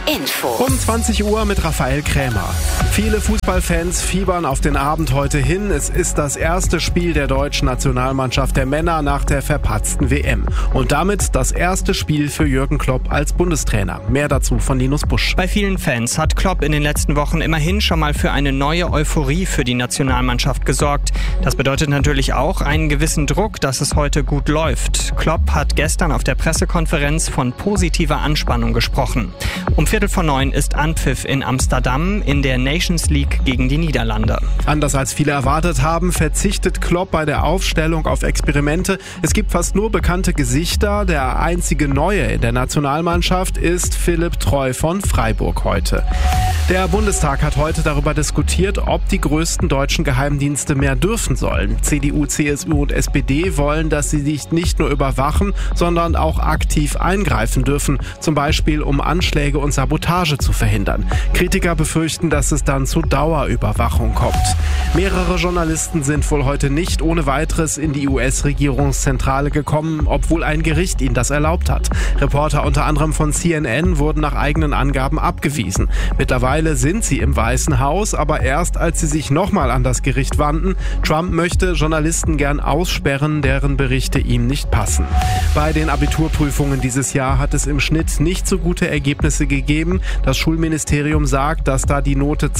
Info. Um 20 Uhr mit Raphael Krämer. Viele Fußballfans fiebern auf den Abend heute hin. Es ist das erste Spiel der deutschen Nationalmannschaft der Männer nach der verpatzten WM. Und damit das erste Spiel für Jürgen Klopp als Bundestrainer. Mehr dazu von Linus Busch. Bei vielen Fans hat Klopp in den letzten Wochen immerhin schon mal für eine neue Euphorie für die Nationalmannschaft gesorgt. Das bedeutet natürlich auch einen gewissen Druck, dass es heute gut läuft. Klopp hat gestern auf der Pressekonferenz von positiver Anspannung gesprochen. Um 8:45 ist Anpfiff in Amsterdam in der Nations League gegen die Niederlande. Anders als viele erwartet haben, verzichtet Klopp bei der Aufstellung auf Experimente. Es gibt fast nur bekannte Gesichter. Der einzige Neue in der Nationalmannschaft ist Philipp Treu von Freiburg heute. Der Bundestag hat heute darüber diskutiert, ob die größten deutschen Geheimdienste mehr dürfen sollen. CDU, CSU und SPD wollen, dass sie sich nicht nur überwachen, sondern auch aktiv eingreifen dürfen, zum Beispiel um Anschläge und Sabotage zu verhindern. Kritiker befürchten, dass es dann zu Dauerüberwachung kommt. Mehrere Journalisten sind wohl heute nicht ohne weiteres in die US-Regierungszentrale gekommen, obwohl ein Gericht ihnen das erlaubt hat. Reporter unter anderem von CNN wurden nach eigenen Angaben abgewiesen. Mittlerweile sind sie im Weißen Haus, aber erst als sie sich nochmal an das Gericht wandten. Trump möchte Journalisten gern aussperren, deren Berichte ihm nicht passen. Bei den Abiturprüfungen dieses Jahr hat es im Schnitt nicht so gute Ergebnisse gegeben. Das Schulministerium sagt, dass da die Note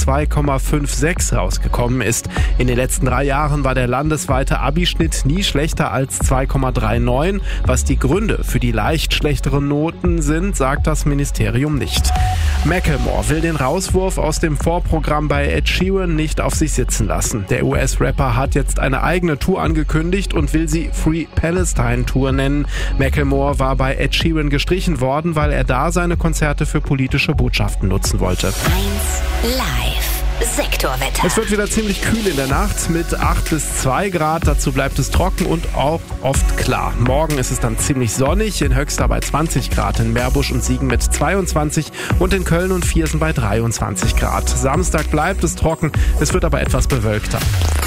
2,56 rausgekommen ist. In den letzten 3 Jahren war der landesweite Abischnitt nie schlechter als 2,39. Was die Gründe für die leicht schlechteren Noten sind, sagt das Ministerium nicht. Macklemore will den Rauswurf aus dem Vorprogramm bei Ed Sheeran nicht auf sich sitzen lassen. Der US-Rapper hat jetzt eine eigene Tour angekündigt und will sie Free Palestine Tour nennen. Macklemore war bei Ed Sheeran gestrichen worden, weil er da seine Konzerte für politische Botschaften nutzen wollte. 1 Live. Sektorwetter. Es wird wieder ziemlich kühl in der Nacht mit 8 bis 2 Grad. Dazu bleibt es trocken und auch oft klar. Morgen ist es dann ziemlich sonnig, in Höxter bei 20 Grad, in Meerbusch und Siegen mit 22 und in Köln und Viersen bei 23 Grad. Samstag bleibt es trocken, es wird aber etwas bewölkter.